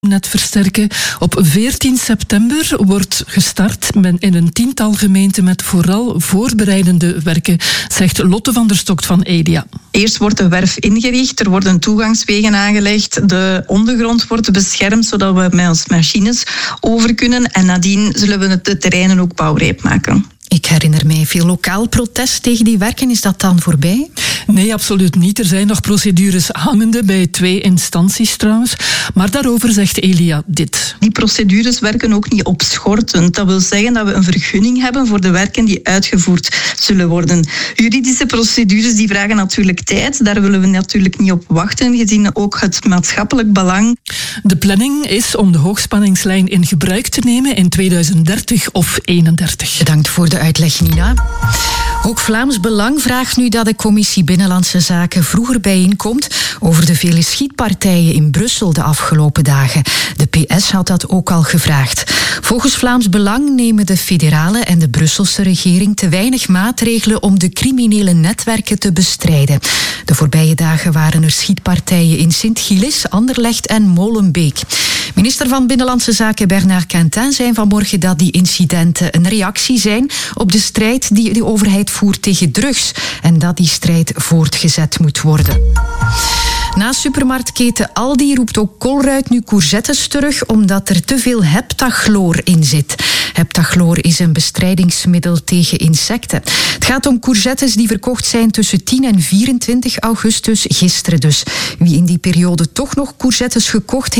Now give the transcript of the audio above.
net versterken. Op 14 september wordt gestart in een 10-tal gemeenten met vooral voorbereidende werken, zegt Lotte van der Stokt van Elia. Eerst wordt de werf ingericht, er worden toegangswegen aangelegd, de ondergrond wordt beschermd zodat we met onze machines over kunnen en nadien zullen we de terreinen ook bouwrijp maken. Ik herinner mij veel lokaal protest tegen die werken. Is dat dan voorbij? Nee, absoluut niet. Er zijn nog procedures hangende bij 2 instanties trouwens. Maar daarover zegt Elia dit. Die procedures werken ook niet opschortend. Dat wil zeggen dat we een vergunning hebben voor de werken die uitgevoerd zullen worden. Juridische procedures die vragen natuurlijk tijd. Daar willen we natuurlijk niet op wachten, gezien ook het maatschappelijk belang. De planning is om de hoogspanningslijn in gebruik te nemen in 2030 of 2031. Bedankt voor de uitleg, Nina. Ook Vlaams Belang vraagt nu dat de Commissie Binnenlandse Zaken vroeger bijeenkomt over de vele schietpartijen in Brussel de afgelopen dagen. De PS had dat ook al gevraagd. Volgens Vlaams Belang nemen de federale en de Brusselse regering te weinig maatregelen om de criminele netwerken te bestrijden. De voorbije dagen waren er schietpartijen in Sint-Gilles, Anderlecht en Molenbeek. Minister van Binnenlandse Zaken Bernard Quentin zei vanmorgen dat die incidenten een reactie zijn op de strijd die de overheid voert tegen drugs en dat die strijd voortgezet moet worden. Na supermarktketen Aldi roept ook Colruyt nu courgettes terug omdat er te veel heptachloor in zit. Heptachloor is een bestrijdingsmiddel tegen insecten. Het gaat om courgettes die verkocht zijn tussen 10 en 24 augustus, gisteren dus. Wie in die periode toch nog courgettes gekocht heeft,